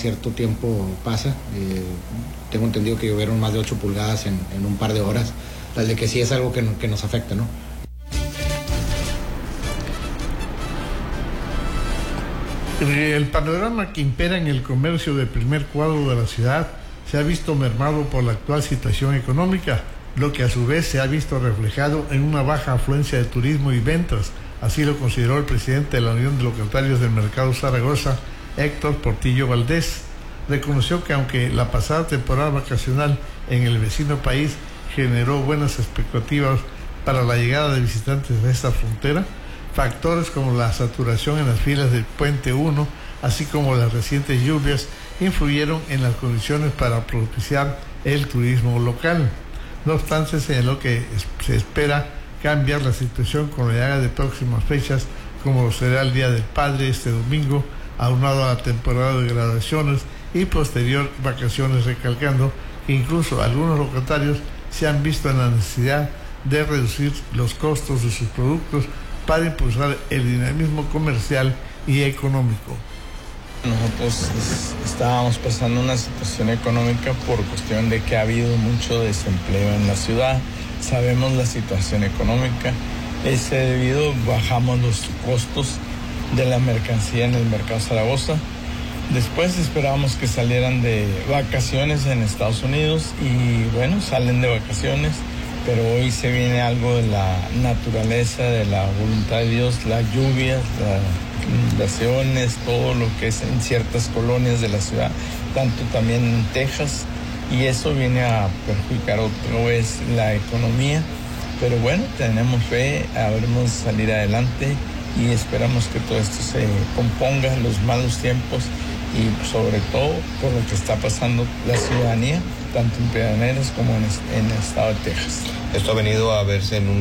cierto tiempo pasa. Tengo entendido que llovieron más de 8 pulgadas en un par de horas, las de que sí es algo que nos afecta, ¿no? El panorama que impera en el comercio del primer cuadro de la ciudad se ha visto mermado por la actual situación económica, lo que a su vez se ha visto reflejado en una baja afluencia de turismo y ventas. Así lo consideró el presidente de la Unión de Locatarios del Mercado Zaragoza, Héctor Portillo Valdés. Reconoció que aunque la pasada temporada vacacional en el vecino país generó buenas expectativas para la llegada de visitantes a esta frontera, factores como la saturación en las filas del Puente 1, así como las recientes lluvias, influyeron en las condiciones para propiciar el turismo local. No obstante, señaló que se espera cambiar la situación con la llegada de próximas fechas, como será el Día del Padre este domingo, aunado a la temporada de graduaciones y posterior vacaciones, recalcando que incluso algunos locatarios se han visto en la necesidad de reducir los costos de sus productos para impulsar el dinamismo comercial y económico. Nosotros estábamos pasando una situación económica por cuestión de que ha habido mucho desempleo en la ciudad. Sabemos la situación económica. Debido bajamos los costos de la mercancía en el mercado Zaragoza. Después esperábamos que salieran de vacaciones en Estados Unidos y bueno, salen de vacaciones. Pero hoy se viene algo de la naturaleza, de la voluntad de Dios, las lluvias, las inundaciones, todo lo que es en ciertas colonias de la ciudad, tanto también en Texas, y eso viene a perjudicar otra vez la economía. Pero bueno, tenemos fe, habremos de salir adelante y esperamos que todo esto se componga en los malos tiempos y sobre todo por lo que está pasando la ciudadanía, tanto en Pedernales como en el estado de Texas. Esto ha venido a verse en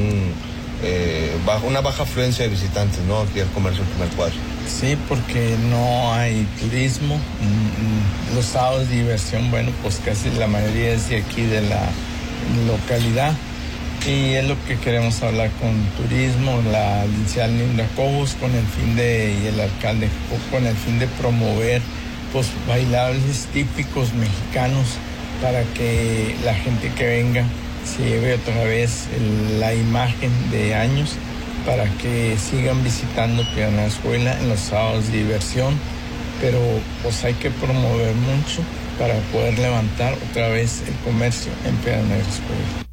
una baja afluencia de visitantes, ¿no? Aquí al comercio del primer cuadro. Sí, porque no hay turismo. Los sábados de diversión, bueno, pues casi la mayoría es de aquí de la localidad. Y es lo que queremos hablar con turismo, la licenciada Linda Cobos, y el alcalde, con el fin de promover pues bailables típicos mexicanos para que la gente que venga se lleve otra vez la imagen de años, para que sigan visitando Pedernal Escuela en los sábados de diversión, pero pues hay que promover mucho para poder levantar otra vez el comercio en Pedernal Escuela.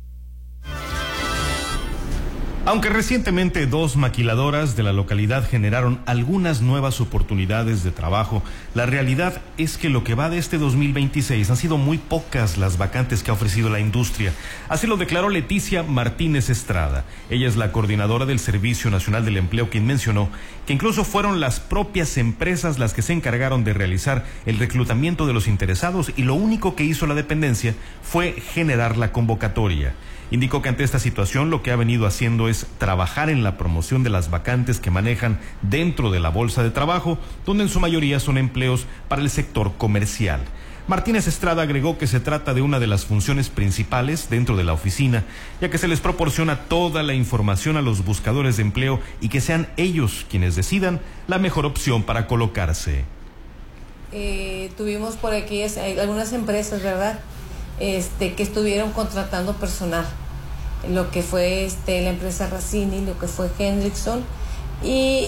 Aunque recientemente 2 maquiladoras de la localidad generaron algunas nuevas oportunidades de trabajo, la realidad es que lo que va de este 2026 han sido muy pocas las vacantes que ha ofrecido la industria. Así lo declaró Leticia Martínez Estrada. Ella es la coordinadora del Servicio Nacional del Empleo, quien mencionó que incluso fueron las propias empresas las que se encargaron de realizar el reclutamiento de los interesados y lo único que hizo la dependencia fue generar la convocatoria. Indicó que ante esta situación lo que ha venido haciendo es trabajar en la promoción de las vacantes que manejan dentro de la bolsa de trabajo, donde en su mayoría son empleos para el sector comercial. Martínez Estrada agregó que se trata de una de las funciones principales dentro de la oficina, ya que se les proporciona toda la información a los buscadores de empleo y que sean ellos quienes decidan la mejor opción para colocarse. Tuvimos por aquí algunas empresas, ¿verdad?, que estuvieron contratando personal, lo que fue la empresa Racini, lo que fue Hendrickson, y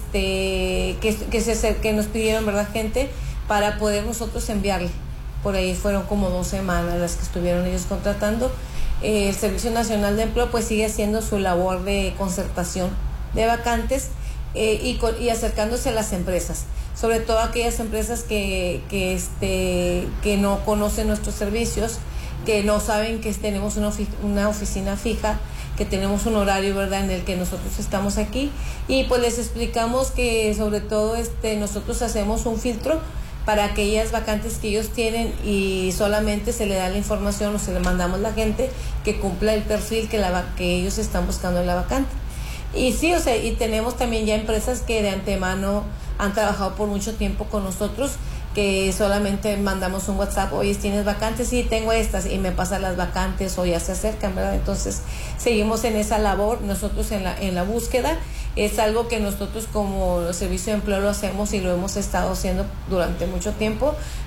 que nos pidieron, ¿verdad?, gente para poder nosotros enviarle. Por ahí fueron como 2 semanas las que estuvieron ellos contratando. El Servicio Nacional de Empleo pues sigue haciendo su labor de concertación de vacantes y acercándose a las empresas, sobre todo aquellas empresas que no conocen nuestros servicios, que no saben que tenemos una oficina fija, que tenemos un horario, ¿verdad?, en el que nosotros estamos aquí, y pues les explicamos que sobre todo nosotros hacemos un filtro para aquellas vacantes que ellos tienen y solamente se le da la información o se le mandamos la gente que cumpla el perfil que ellos están buscando en la vacante. Y sí, y tenemos también ya empresas que de antemano han trabajado por mucho tiempo con nosotros, que solamente mandamos un WhatsApp: oye, ¿tienes vacantes? Sí, tengo estas, y me pasan las vacantes o ya se acercan, ¿verdad? Entonces seguimos en esa labor, nosotros en la búsqueda. Es algo que nosotros como Servicio de Empleo lo hacemos y lo hemos estado haciendo durante mucho tiempo.